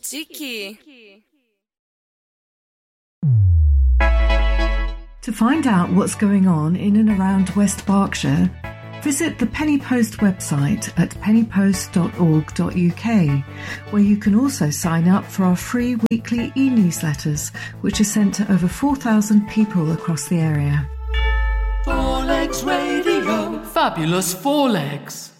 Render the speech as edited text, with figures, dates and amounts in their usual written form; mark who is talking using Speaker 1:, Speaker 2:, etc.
Speaker 1: Cheeky.
Speaker 2: To find out what's going on in and around West Berkshire, visit the Penny Post website at pennypost.org.uk, where you can also sign up for our free weekly e-newsletters, which are sent to over 4,000 people across the area.
Speaker 3: Four Legs Radio.
Speaker 4: Fabulous Four Legs.